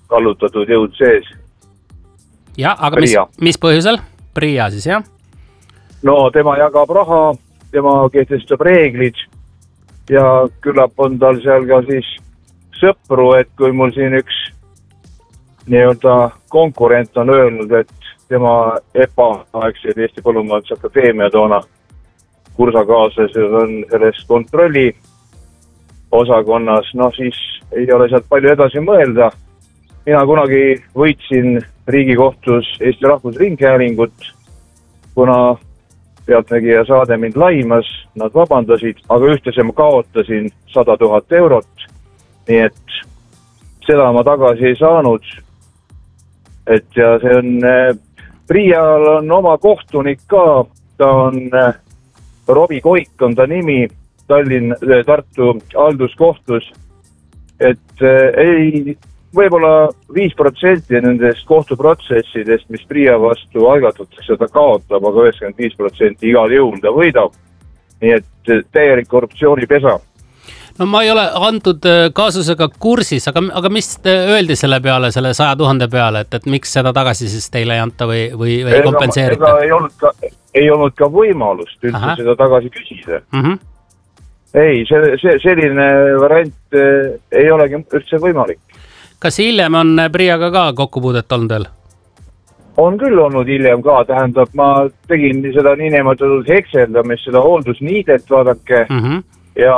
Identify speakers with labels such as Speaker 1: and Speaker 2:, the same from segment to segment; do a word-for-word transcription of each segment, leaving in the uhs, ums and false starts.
Speaker 1: kallutatud jõud sees.
Speaker 2: Ja, aga mis, mis põhjusel? Priia siis, jah?
Speaker 1: No tema jagab raha, tema kehtestab reeglid ja küllap on tal seal ka siis sõpru, et kui mul siin üks nii-öelda konkurent on öelnud, et tema E P A, eks Eesti Põllumajandusakadeemia toona kursakaaslased on selles kontrolli osakonnas, no siis ei ole sealt palju edasi mõelda. Mina kunagi võitsin Riigikohtus Eesti Rahvusringhäälingut, kuna pealtnägija saade mind laimas, nad vabandasid, aga ühtlasem kaotasin sada tuhat eurot, nii et seda ma tagasi ei saanud. Et ja see on, Priial on oma kohtunik ka, ta on Robi Koik on ta nimi, Tallinn, Tartu halduskohtus, et ei, võib-olla viis protsenti nendest kohtuprotsessidest, mis Priia vastu algatatakse, ta kaotab, aga üheksakümmend viis protsenti igal jõul ta võidab. Nii et täielik korruptsioonipesa.
Speaker 2: No ma ei ole antud kaasusega kursis, aga, aga mis öeldi selle peale, selle saja tuhande peale, et, et miks seda tagasi siis teile ei anta või, või, või ei kompenseerita?
Speaker 1: Ega ei olnud ka, ei olnud ka võimalust üldse Aha. seda tagasi küsida. Mm-hmm. Ei, see, see, selline variant ei olegi üldse võimalik.
Speaker 2: Kas hiljem on Priiaga ka kokkupuudet olnud veel?
Speaker 1: On küll olnud hiljem ka, tähendab, ma tegin seda niinimetatud hekseldamist, seda hooldusniidet, vaadake, mm-hmm. ja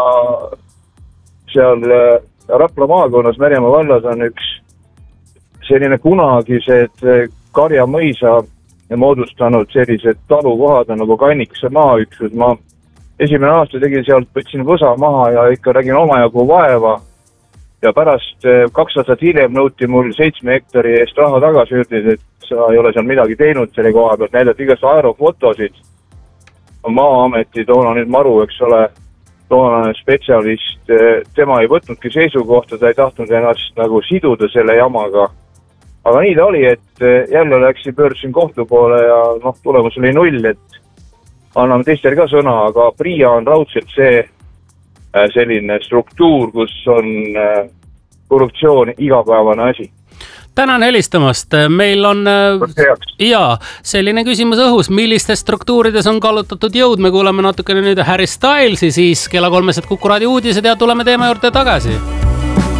Speaker 1: seal Rapla maakonnas Märjamaa vallas on üks selline kunagised Karjamõisa moodustanud sellised talukohad nagu Kannikese maaüksus. Ma esimene aasta tegin sealt, võtsin võsa maha ja ikka räägin omajagu vaeva ja pärast kaks aastat hiljem nõuti mul seitsme hektari eest raha tagasi, ütles, et sa ei ole seal midagi teinud selle koha pealt, näidati igast aerofotosid. Maa-ameti toona nüüd maru, eks ole, toonane spetsialist, tema ei võtnudki seisukohta, ta ei tahtnud ennast nagu siduda selle jamaga. Aga nii ta oli, et jälle läksin, pöördusin kohtu poole ja noh, tulemus oli null, et anname teistel ka sõna, aga Priia on raudselt see selline struktuur, kus on korruptsioon igapäevane asi.
Speaker 2: Tänan helistamast. Meil on ja, selline küsimus õhus, millistes struktuurides on kallutatud jõud. Me kuuleme natukene nüüd Harry Stylesi, siis kella kolmesed Kuku raadio uudised ja tuleme teema juurde tagasi.